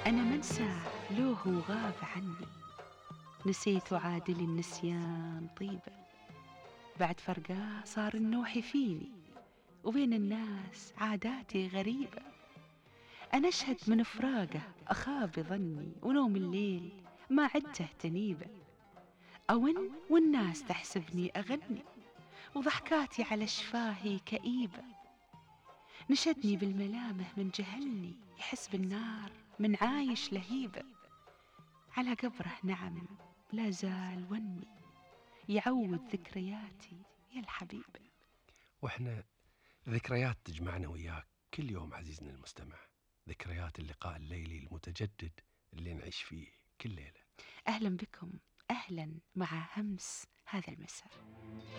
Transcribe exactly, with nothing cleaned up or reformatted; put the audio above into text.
أنا منساه لو هو غاب عني، نسيت عادل النسيان طيبة، بعد فرقاه صار النوح فيني، وبين الناس عاداتي غريبة. أنا أشهد من فراقه أخاب ظني، ونوم الليل ما عدته تنيبة، أون والناس تحسبني أغني، وضحكاتي على شفاهي كئيبة. نشدني بالملامه من جهلني، يحس بالنار من عايش لهيبة. على قبره نعم لا زال وني، يعود ذكرياتي يا الحبيبة. وإحنا ذكريات تجمعنا وياك كل يوم عزيزنا المستمع، ذكريات اللقاء الليلي المتجدد اللي نعيش فيه كل ليلة. أهلا بكم، أهلا مع همس هذا المساء.